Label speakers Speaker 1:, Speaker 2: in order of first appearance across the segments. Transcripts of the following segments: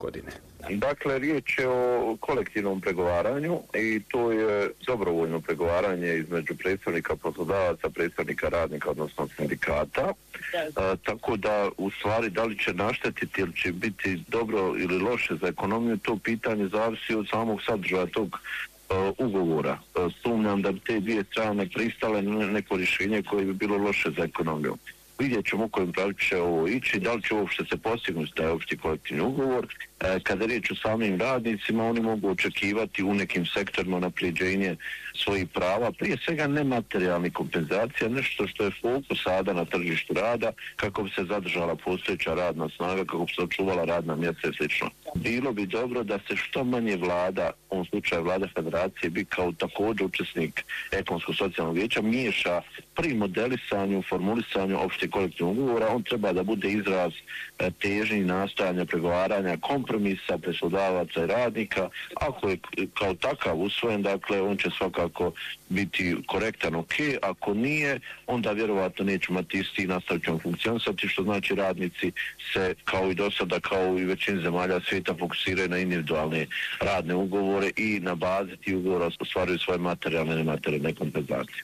Speaker 1: godine.
Speaker 2: Dakle, riječ je o kolektivnom pregovaranju i to je dobrovoljno pregovaranje između predstavnika poslodavaca, predstavnika radnika, odnosno sindikata. Tako da, u stvari, da li će naštetiti ili će biti dobro ili loše za ekonomiju, to pitanje zavisi od samog sadržaja tog ugovora. Sumnjam da bi te dvije strane pristale na neko rješenje koje bi bilo loše za ekonomiju. Vidjet ćemo u kojem pravi će ovo ići, da li će uopšte se postignuti taj opšti kolektivni ugovor. Kada je riječ o samim radnicima, oni mogu očekivati u nekim sektorima napređenje svojih prava, prije svega nematerijalnih kompenzacija, nešto što je fokus sada na tržištu rada, kako bi se zadržala postojeća radna snaga, kako bi se očuvala radna mjesta i sl. Bilo bi dobro da se što manje vlada, u ovom slučaju vlada federacije, bi kao također učesnik ekonomsko-socijalnog vijeća, miješa pri modelisanju, formulisanju opšte kolektivnog ugovora. On treba da bude izraz težnji, nastojanja, pregovaranja, kompromisa poslodavaca i radnika. Ako je kao takav usvojen, dakle, on će svakako biti korektan, ok. Ako nije, onda vjerovatno neće imati isti, nastavit ćemo funkcionisati, što znači radnici se, kao i do sada, kao i većini zemalja svijeta, fokusiraju na individualne radne ugovore i na bazi tih ugovora ostvaruju svoje materijalne i nematerijalne kompenzacije.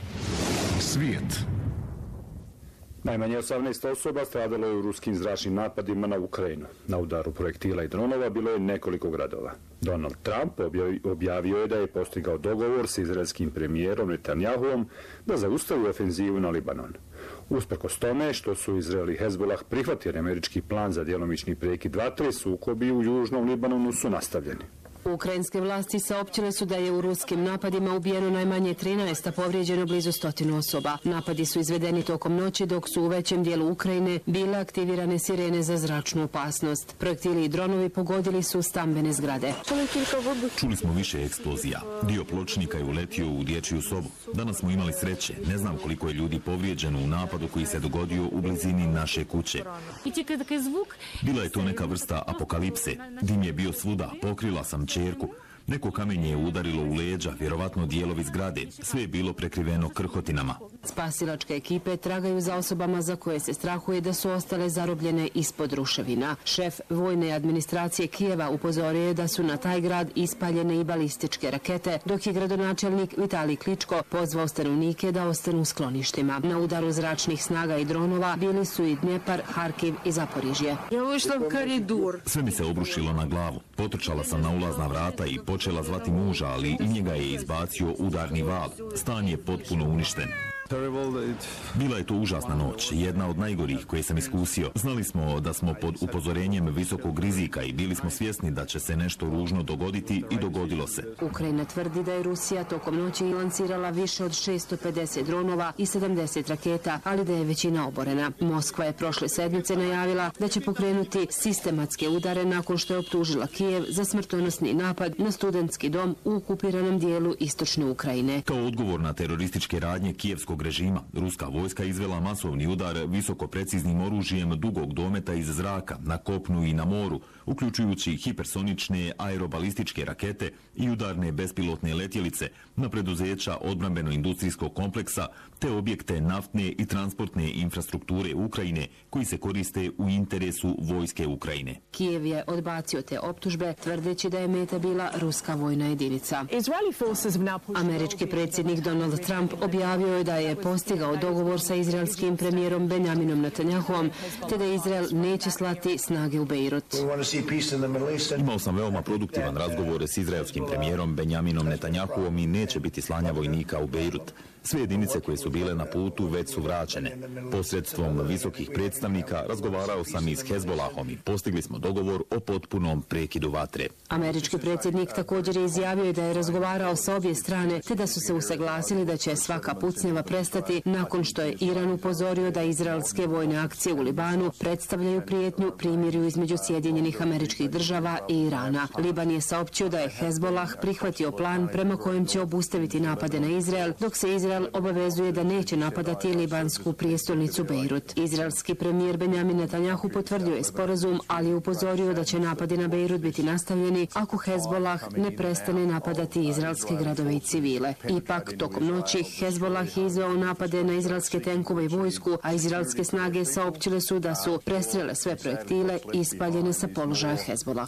Speaker 1: Svijet. Najmanje 18 osoba stradalo je u ruskim zračnim napadima na Ukrajinu. Na udaru projektila i dronova bilo je nekoliko gradova. Donald Trump objavio je da je postigao dogovor s izraelskim premijerom Netanjahuom da zaustavi ofenzivu na Libanon. Usprkos tome što su Izrael i Hezbolah prihvatili američki plan za djelomični prekid vatre, sukobi u južnom Libanonu su nastavljeni.
Speaker 3: Ukrajinske vlasti saopćile su da je u ruskim napadima ubijeno najmanje 13, a povrijeđeno blizu 100 osoba. Napadi su izvedeni tokom noći, dok su u većem dijelu Ukrajine bile aktivirane sirene za zračnu opasnost. Projektili i dronovi pogodili su stambene zgrade.
Speaker 4: Čuli smo više eksplozija. Dio pločnika je uletio u dječju sobu. Danas smo imali sreće. Ne znam koliko je ljudi povrijeđeno u napadu koji se dogodio u blizini naše kuće. Bila je to neka vrsta apokalipse. Dim je bio svuda. Pokrila sam ćerku. Neko kamenje je udarilo u leđa, vjerovatno dijelovi zgrade. Sve je bilo prekriveno krhotinama.
Speaker 3: Spasilačke ekipe tragaju za osobama za koje se strahuje da su ostale zarobljene ispod ruševina. Šef vojne administracije Kijeva upozorio je da su na taj grad ispaljene i balističke rakete, dok je gradonačelnik Vitalij Kličko pozvao stanovnike da ostanu u skloništima. Na udaru zračnih snaga i dronova bili su i Dnjepar, Harkiv i Zaporižje.
Speaker 4: Sve mi se obrušilo na glavu. Potrčala sam na ulazna vrata i počela zvati muža, ali i njega je izbacio udarni val. Stan je potpuno uništen. Bila je to užasna noć, jedna od najgorih koje sam iskusio. Znali smo da smo pod upozorenjem visokog rizika i bili smo svjesni da će se nešto ružno dogoditi i dogodilo se.
Speaker 3: Ukrajina tvrdi da je Rusija tokom noći lansirala više od 650 dronova i 70 raketa, ali da je većina oborena. Moskva je prošle sedmice najavila da će pokrenuti sistematske udare nakon što je optužila Kijev za smrtonosni napad na studentski dom u okupiranom dijelu istočne Ukrajine.
Speaker 4: Kao odgovor na terorističke radnje kijevskog režima, ruska vojska izvela masovni udar visoko preciznim oružjem dugog dometa iz zraka, na kopnu i na moru, uključujući hipersonične aerobalističke rakete i udarne bespilotne letjelice na preduzeća odbrambeno-industrijskog kompleksa te objekte naftne i transportne infrastrukture Ukrajine koji se koriste u interesu vojske Ukrajine.
Speaker 3: Kijev je odbacio te optužbe, tvrdeći da je meta bila ruska vojna jedinica. Američki predsjednik Donald Trump objavio je da je postigao dogovor sa izraelskim premijerom Benjaminom Netanjahuom, te da Izrael neće slati snage u Bejrut.
Speaker 4: Imao sam veoma produktivan razgovor s izraelskim premijerom Benjaminom Netanjahuom i neće biti slanja vojnika u Bejrut. Sve jedinice koje su bile na putu već su vraćene. Posredstvom visokih predstavnika razgovarao sam i s Hezbolahom i postigli smo dogovor o potpunom prekidu vatre.
Speaker 3: Američki predsjednik također je izjavio da je razgovarao sa obje strane, te da su se usaglasili da će svaka pucnjava prestati nakon što je Iran upozorio da izraelske vojne akcije u Libanu predstavljaju prijetnju primirju između Sjedinjenih Američkih Država i Irana. Liban je saopćio da je Hezbolah prihvatio plan prema kojem će obustaviti napade na Izrael, dok se Izrael obavezuje da neće napadati libansku prijestolnicu Bejrut. Izraelski premijer Benjamin Netanjahu potvrdio je sporazum, ali je upozorio da će napadi na Bejrut biti nastavljeni ako Hezbolah ne prestane napadati izraelske gradove i civile. Ipak, tokom noći Hezbolah je izveo napade na izraelske tenkove i vojsku, a izraelske snage saopćile su da su prestrele sve projektile ispaljene sa položaja Hezbolah.